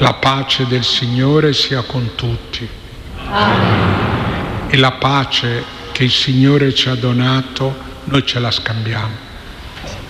La pace del Signore sia con tutti. Amen. E la pace che il Signore ci ha donato, noi ce la scambiamo.